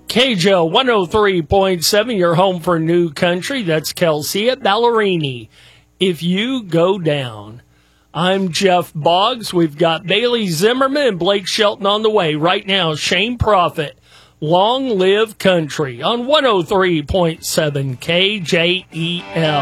KJO 103.7, your home for new country. That's Kelsey at Ballerini. If you go down. I'm Jeff Boggs. We've got Bailey Zimmerman and Blake Shelton on the way. Right now, Shane Prophet, Long Live Country on 103.7 KJEL.